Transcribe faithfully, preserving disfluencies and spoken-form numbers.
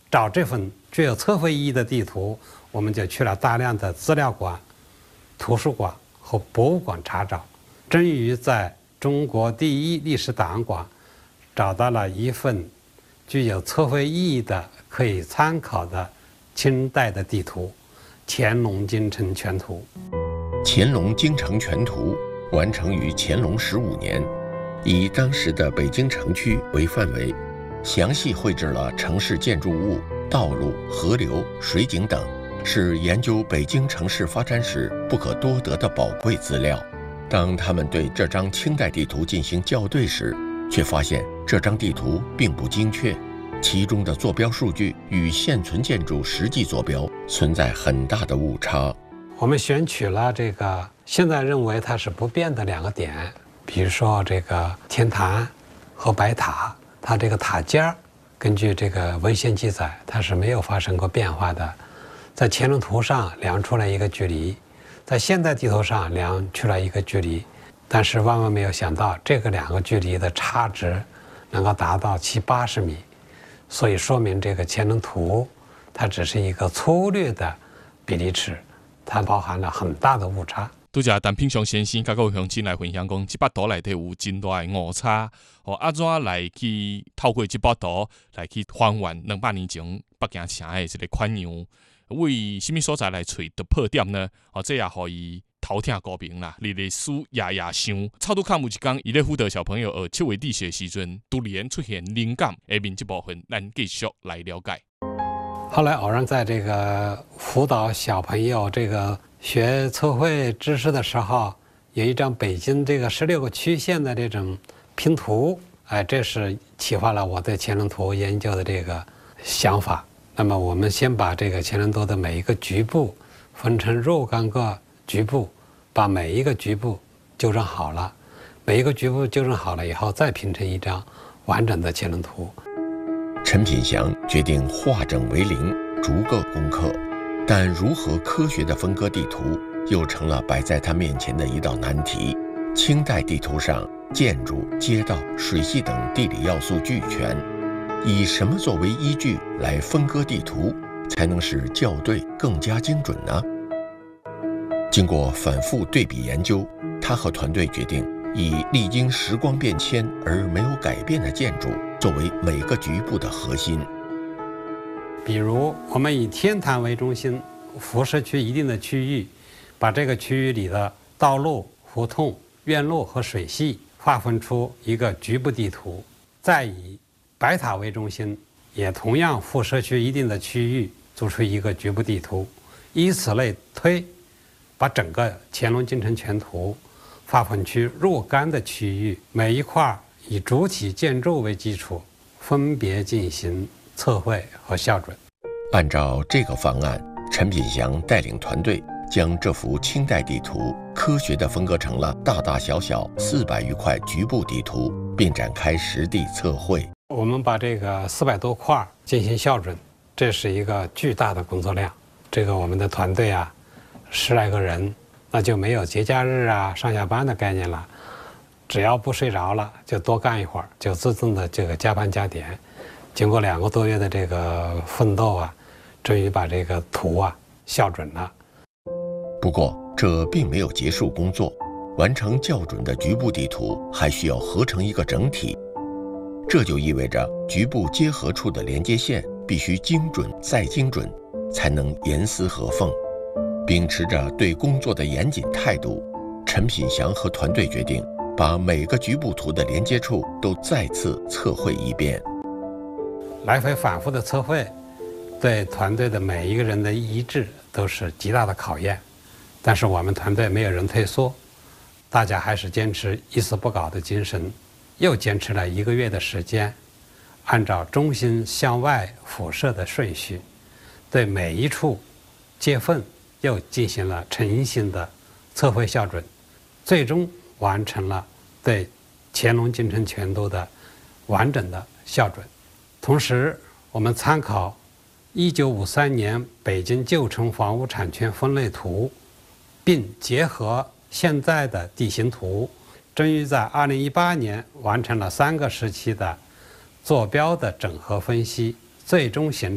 找这份具有测绘意义的地图，我们就去了大量的资料馆、图书馆和博物馆查找，终于在中国第一历史档案馆找到了一份具有测绘意义的、可以参考的清代的地图——乾隆京城全图。 乾隆京城全图完成于乾隆十五年，以当时的北京城区为范围，详细绘制了城市建筑物、道路、河流、水景等，是研究北京城市发展史不可多得的宝贵资料。当他们对这张清代地图进行校对时，却发现这张地图并不精确，其中的坐标数据与现存建筑实际坐标存在很大的误差。 我们选取了这个现在认为它是不变的两个点，比如说这个天坛和白塔，它这个塔尖儿，根据这个文献记载，它是没有发生过变化的。在乾隆图上量出来一个距离，在现代地图上量出来一个距离，但是万万没有想到，这个两个距离的差值能够达到七八十米，所以说明这个乾隆图它只是一个粗略的比例尺，它包含了很大的误差。 拄则陈品祥先生甲各位乡亲来分享讲，这幅图内底有真大的误差，哦，安怎来去透过这幅图来去还原两百年前北京城的这个款样？为什么所在来找突破点呢？哦，这也可以头痛高明啦，日日思夜夜想。草图看有一天，伊咧辅导小朋友学七维地学时阵，突然出现灵感，下面这部分咱继续来了解。 后来偶然在这个辅导小朋友这个学测绘知识的时候，有一张北京这个十六个区县的这种拼图，哎，这是启发了我对乾隆图研究的这个想法。那么我们先把这个乾隆图的每一个局部分成若干个局部，把每一个局部纠正好了，每一个局部纠正好了以后，再拼成一张完整的乾隆图。 陈品祥决定化整为零，逐个攻克，但如何科学的分割地图，又成了摆在他面前的一道难题。清代地图上，建筑、街道、水系等地理要素俱全，以什么作为依据来分割地图，才能使校对更加精准呢？经过反复对比研究，他和团队决定以历经时光变迁而没有改变的建筑作为每个局部的核心。 比如我们以天坛为中心，辐射区一定的区域，把这个区域里的道路、胡同、院路和水系划分出一个局部地图，再以白塔为中心，也同样辐射区一定的区域做出一个局部地图，以此类推，把整个乾隆京城全图划分出若干的区域，每一块以主体建筑为基础，分别进行测绘和校准。 按照这个方案，陈品祥带领团队将这幅清代地图科学地分割成了大大小小四百余块局部地图，并展开实地测绘。 我们把这个四百多块进行校准，这是一个巨大的工作量。这个我们的团队啊，十来个人，那就没有节假日啊、上下班的概念了。只要不睡着了，就多干一会儿，就自动的这个加班加点。经过两个多月的这个奋斗啊，终于把这个图啊校准了。 不过这并没有结束工作，完成校准的局部地图还需要合成一个整体。这就意味着局部结合处的连接线必须精准再精准，才能严丝合缝。秉持着对工作的严谨态度，陈品祥和团队决定把每个局部图的连接处都再次测绘一遍。 来回反复的测绘，对团队的每一个人的一致都是极大的考验。但是我们团队没有人退缩，大家还是坚持一丝不苟的精神，又坚持了一个月的时间，按照中心向外辐射的顺序，对每一处接缝又进行了诚心的测绘校准，最终完成了对乾隆京城全图的完整的校准。同时，我们参考一九五三年北京旧城房屋产权分类图，并结合现在的地形图，终于在二零一八年完成了三个时期的坐标的整合分析，最终形成